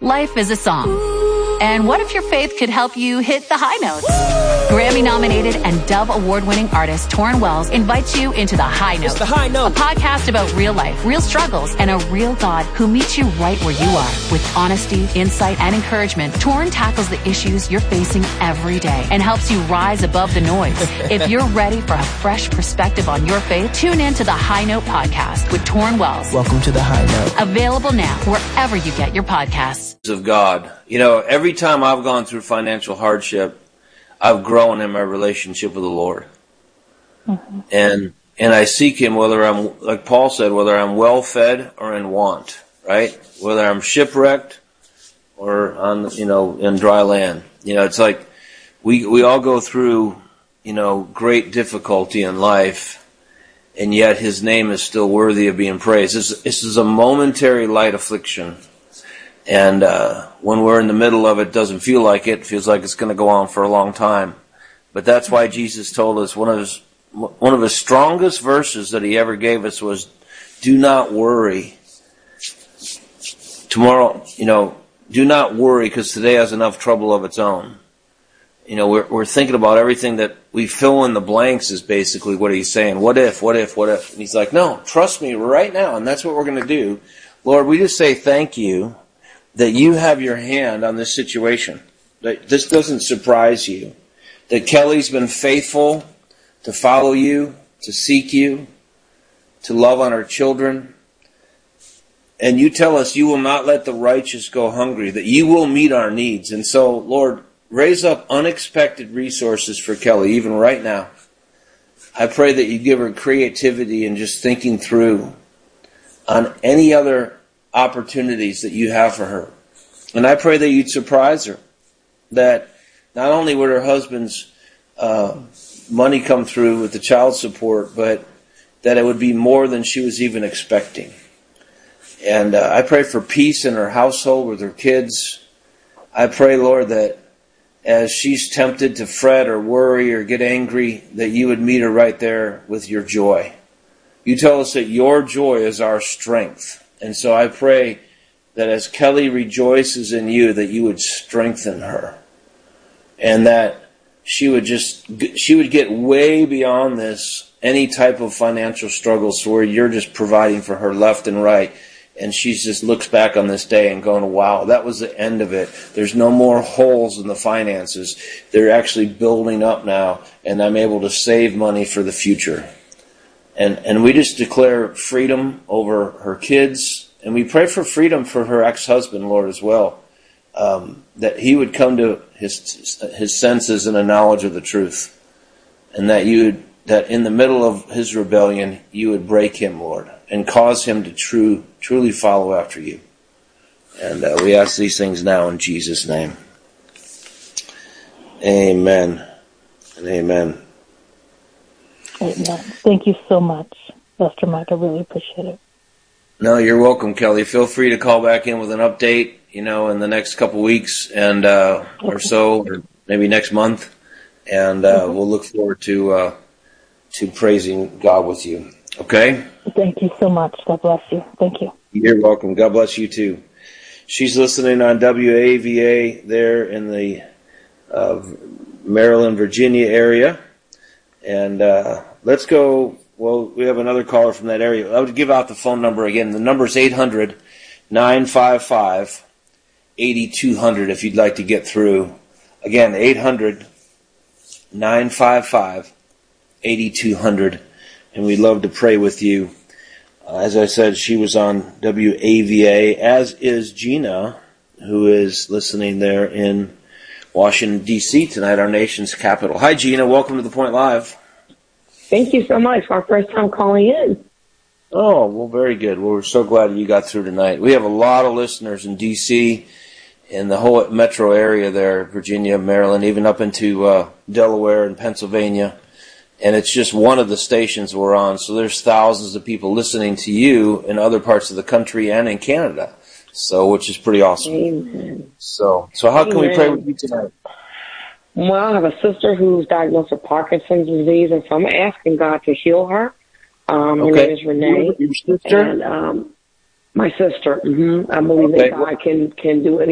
Life is a song. And what if your faith could help you hit the high notes? Grammy-nominated and Dove Award-winning artist Torrin Wells invites you into The High Note. It's The High Note. A podcast about real life, real struggles, and a real God who meets you right where you are. With honesty, insight, and encouragement, Torrin tackles the issues you're facing every day and helps you rise above the noise. If you're ready for a fresh perspective on your faith, tune in to The High Note podcast with Torrin Wells. Welcome to The High Note. Available now wherever you get your podcasts. Of God. You know, every time I've gone through financial hardship, I've grown in my relationship with the Lord. Mm-hmm. And I seek Him whether I'm, like Paul said, whether I'm well fed or in want, right? Whether I'm shipwrecked or on, in dry land. It's like we all go through, great difficulty in life, and yet His name is still worthy of being praised. This is a momentary light affliction. And when we're in the middle of it, it doesn't feel like it. It feels like it's going to go on for a long time. But that's why Jesus told us one of his strongest verses that He ever gave us was, do not worry. Tomorrow, do not worry because today has enough trouble of its own. We're thinking about everything that we fill in the blanks is basically what He's saying. What if? And He's like, no, trust me right now. And that's what we're going to do. Lord, we just say thank you that you have your hand on this situation, that this doesn't surprise you, that Kelly's been faithful to follow you, to seek you, to love on her children. And you tell us you will not let the righteous go hungry, that you will meet our needs. And so, Lord, raise up unexpected resources for Kelly, even right now. I pray that you give her creativity and just thinking through on any other opportunities that you have for her. And I pray that you'd surprise her, that not only would her husband's money come through with the child support, but that it would be more than she was even expecting. And I pray for peace in her household with her kids. I pray, Lord, that as she's tempted to fret or worry or get angry, that you would meet her right there with your joy. You tell us that your joy is our strength. And so I pray that as Kelly rejoices in you, that you would strengthen her. And that she would get way beyond this, any type of financial struggles where you're just providing for her left and right. And she just looks back on this day and going, wow, that was the end of it. There's no more holes in the finances. They're actually building up now, and I'm able to save money for the future. And we just declare freedom over her kids, and we pray for freedom for her ex-husband, Lord, as well, that he would come to his senses and a knowledge of the truth, and that in the middle of his rebellion, you would break him, Lord, and cause him to truly follow after you. And we ask these things now in Jesus' name. Amen and amen. Amen. Thank you so much, Pastor Mike. I really appreciate it. No, you're welcome, Kelly. Feel free to call back in with an update, in the next couple weeks and or so, or maybe next month, and we'll look forward to praising God with you. Okay? Thank you so much. God bless you. Thank you. You're welcome. God bless you too. She's listening on WAVA there in the Maryland, Virginia area, and let's go. Well, we have another caller from that area. I would give out the phone number again. The number is 800-955-8200 if you'd like to get through. Again, 800-955-8200. And we'd love to pray with you. As I said, she was on WAVA, as is Gina, who is listening there in Washington, D.C. tonight, our nation's capital. Hi, Gina. Welcome to The Point Live. Thank you so much. Our first time calling in. Oh, well, very good. Well, we're so glad you got through tonight. We have a lot of listeners in D.C. and the whole metro area there, Virginia, Maryland, even up into Delaware and Pennsylvania. And it's just one of the stations we're on. So there's thousands of people listening to you in other parts of the country and in Canada. So, which is pretty awesome. Amen. So how can we pray with you tonight? Well, I have a sister who's diagnosed with Parkinson's disease, and so I'm asking God to heal her. Her name is Renee. Your sister? And my sister. I believe that God can do it.